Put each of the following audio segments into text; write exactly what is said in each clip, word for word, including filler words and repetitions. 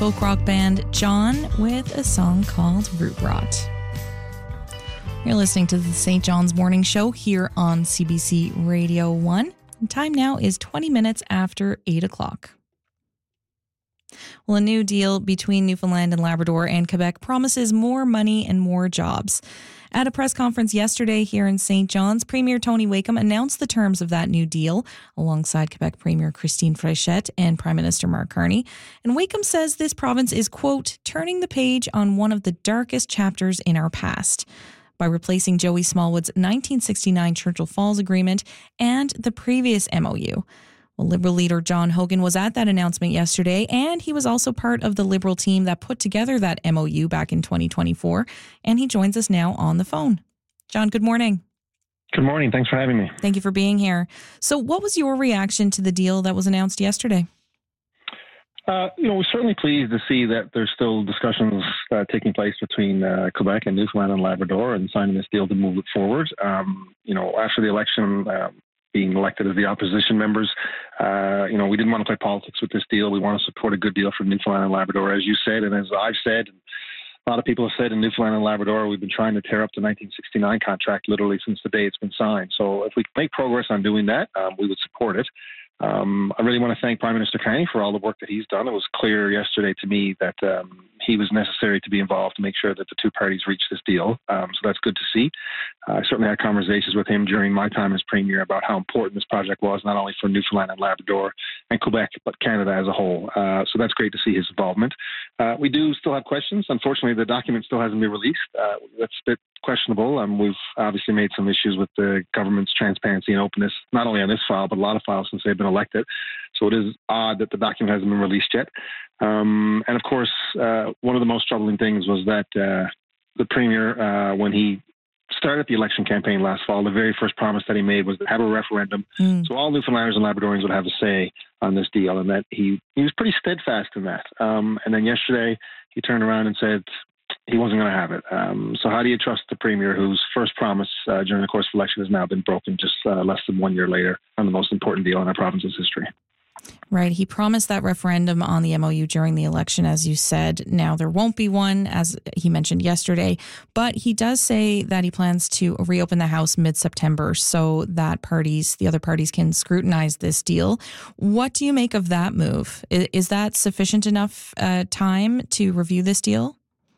folk rock band John with a song called Root Rot. You're listening to the Saint John's Morning Show here on C B C Radio one. And time now is twenty minutes after eight o'clock. Well, a new deal between Newfoundland and Labrador and Quebec promises more money and more jobs. At a press conference yesterday here in Saint John's, Premier Tony Wakeham announced the terms of that new deal alongside Quebec Premier Christine Fréchette and Prime Minister Mark Carney. And Wakeham says this province is, quote, turning the page on one of the darkest chapters in our past by replacing Joey Smallwood's nineteen sixty-nine Churchill Falls Agreement and the previous M O U. Well, Liberal leader John Hogan was at that announcement yesterday, and he was also part of the Liberal team that put together that M O U back in twenty twenty-four, and he joins us now on the phone. John, good morning. Good morning. Thanks for having me. Thank you for being here. So what was your reaction to the deal that was announced yesterday? Uh, you know, we're certainly pleased to see that there's still discussions uh, taking place between uh, Quebec and Newfoundland and Labrador and signing this deal to move it forward. Um, you know, after the election, uh, being elected as the opposition members, uh, you know, we didn't want to play politics with this deal. We want to support a good deal for Newfoundland and Labrador, as you said, and as I've said, and a lot of people have said in Newfoundland and Labrador, we've been trying to tear up the nineteen sixty-nine contract literally since the day it's been signed. So if we can make progress on doing that, um, we would support it. Um, I really want to thank Prime Minister Carney for all the work that he's done. It was clear yesterday to me that um, he was necessary to be involved to make sure that the two parties reached this deal. Um, so that's good to see. Uh, I certainly had conversations with him during my time as Premier about how important this project was, not only for Newfoundland and Labrador and Quebec, but Canada as a whole. Uh, so that's great to see his involvement. Uh, we do still have questions. Unfortunately, the document still hasn't been released. Uh, that's a bit questionable. Um, we've obviously made some issues with the government's transparency and openness, not only on this file, but a lot of files since they've been elected. So it is odd that the document hasn't been released yet. Um, and of course, uh, one of the most troubling things was that uh, the Premier, uh, when he started the election campaign last fall, the very first promise that he made was to have a referendum. Mm. So all Newfoundlanders and Labradorians would have a say on this deal, and that he, he was pretty steadfast in that. Um, and then yesterday, he turned around and said he wasn't going to have it. Um, so how do you trust the Premier whose first promise uh, during the course of the election has now been broken just uh, less than one year later on the most important deal in our province's history? Right. He promised that referendum on the M O U during the election, as you said. Now, there won't be one, as he mentioned yesterday, but he does say that he plans to reopen the House mid-September so that parties, the other parties, can scrutinize this deal. What do you make of that move? Is, is that sufficient enough uh, time to review this deal?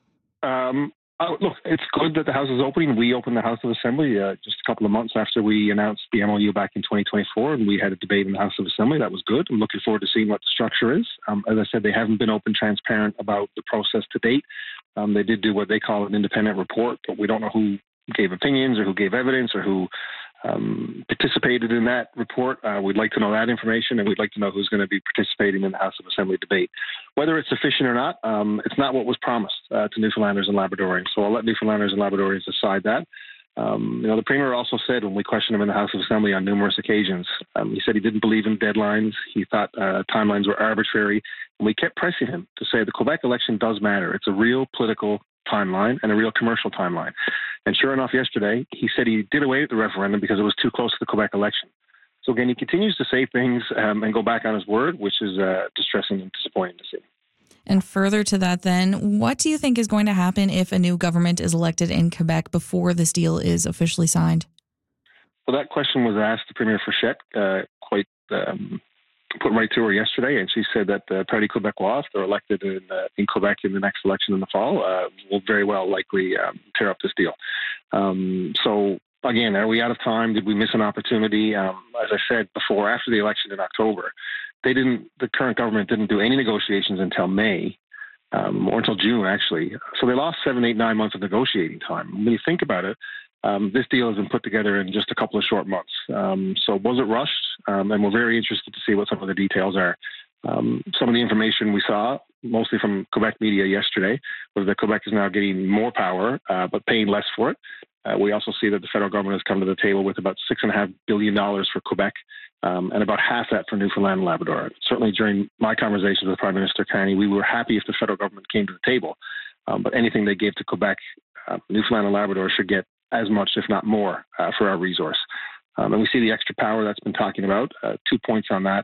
Um, uh, look, it's good that the House is opening. We opened the House of Assembly uh, just a couple of months after we announced the M O U back in twenty twenty-four, and we had a debate in the House of Assembly. That was good. I'm looking forward to seeing what the structure is. Um, as I said, they haven't been open, transparent about the process to date. Um, they did do what they call an independent report, but we don't know who gave opinions or who gave evidence or who um, participated in that report. Uh, we'd like to know that information, and we'd like to know who's going to be participating in the House of Assembly debate. Whether it's sufficient or not, um, it's not what was promised uh, to Newfoundlanders and Labradorians. So I'll let Newfoundlanders and Labradorians decide that. Um, you know, the Premier also said when we questioned him in the House of Assembly on numerous occasions, um, he said he didn't believe in deadlines. He thought uh, timelines were arbitrary. And we kept pressing him to say the Quebec election does matter. It's a real political timeline and a real commercial timeline. And sure enough, yesterday, he said he did away with the referendum because it was too close to the Quebec election. So again, he continues to say things um, and go back on his word, which is uh, distressing and disappointing to see. And further to that then, what do you think is going to happen if a new government is elected in Quebec before this deal is officially signed? Well, that question was asked to Premier Fréchette uh, quite um, put right to her yesterday, and she said that the Parti Québécois, if they're elected in, uh, in Quebec in the next election in the fall, uh, will very well likely um, tear up this deal. Um, so again, are we out of time? Did we miss an opportunity? Um, as I said before, after the election in October, they didn't. The current government didn't do any negotiations until May, um, or until June, actually. So they lost seven, eight, nine months of negotiating time. When you think about it, um, this deal has been put together in just a couple of short months. Um, so was it rushed? Um, and we're very interested to see what some of the details are. Um, some of the information we saw, mostly from Quebec media yesterday, was that Quebec is now getting more power, uh, but paying less for it. Uh, we also see that the federal government has come to the table with about six point five billion dollars for Quebec, um, and about half that for Newfoundland and Labrador. Certainly during my conversations with Prime Minister Carney, we were happy if the federal government came to the table, um, but anything they gave to Quebec, uh, Newfoundland and Labrador should get as much, if not more, uh, for our resource. Um, and we see the extra power that's been talking about. Uh, two points on that.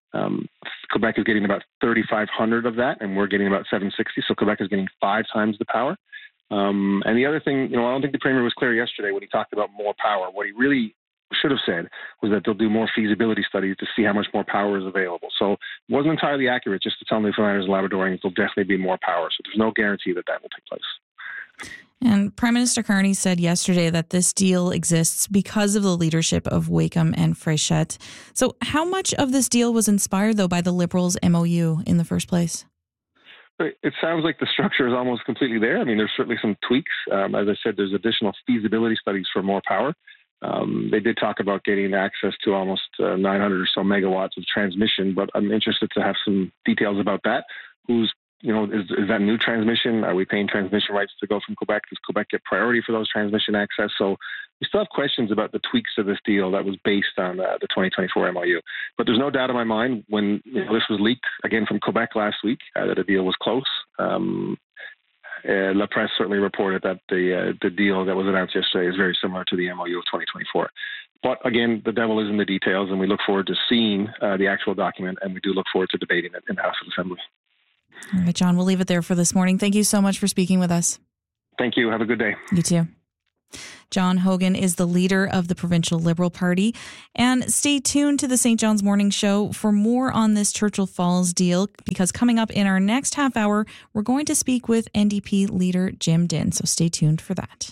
Um, Quebec is getting about thirty-five hundred of that, and we're getting about seven sixty. So Quebec is getting five times the power. Um, and the other thing, you know, I don't think the Premier was clear yesterday when he talked about more power. What he really should have said was that they'll do more feasibility studies to see how much more power is available. So it wasn't entirely accurate just to tell Newfoundlanders and Labradorians there'll definitely be more power. So there's no guarantee that that will take place. And Prime Minister Carney said yesterday that this deal exists because of the leadership of Wacom and Fréchette. So how much of this deal was inspired, though, by the Liberals' M O U in the first place? It sounds like the structure is almost completely there. I mean, there's certainly some tweaks. Um, as I said, there's additional feasibility studies for more power. Um, they did talk about getting access to almost uh, nine hundred or so megawatts of transmission, but I'm interested to have some details about that. Who's You know, is, is that new transmission? Are we paying transmission rights to go from Quebec? Does Quebec get priority for those transmission access? So we still have questions about the tweaks to this deal that was based on uh, the twenty twenty-four M O U. But there's no doubt in my mind when you know, this was leaked, again, from Quebec last week, uh, that the deal was close. Um, uh, La Presse certainly reported that the uh, the deal that was announced yesterday is very similar to the M O U of twenty twenty-four. But again, the devil is in the details, and we look forward to seeing uh, the actual document, and we do look forward to debating it in the House of Assembly. All right, John, we'll leave it there for this morning. Thank you so much for speaking with us. Thank you. Have a good day. You too. John Hogan is the leader of the Provincial Liberal Party. And stay tuned to the Saint John's Morning Show for more on this Churchill Falls deal, because coming up in our next half hour, we're going to speak with N D P leader Jim Dinn. So stay tuned for that.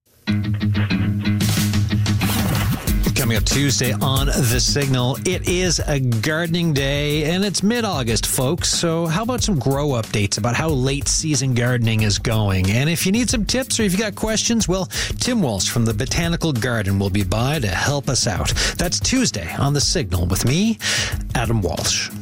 Coming up Tuesday on The Signal, it is a gardening day and it's mid-August, folks. So how about some grow updates about how late season gardening is going? And if you need some tips or if you got questions, well, Tim Walsh from the Botanical Garden will be by to help us out. That's Tuesday on The Signal with me, Adam Walsh.